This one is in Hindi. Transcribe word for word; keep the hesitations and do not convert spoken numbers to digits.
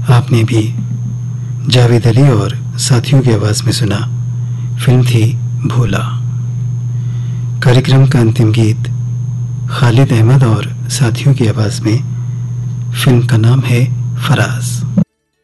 आपने भी जावेद अली और साथियों की आवाज़ में सुना। फिल्म थी भोला। कार्यक्रम का अंतिम गीत खालिद अहमद और साथियों की आवाज़ में। फिल्म का नाम है फराज।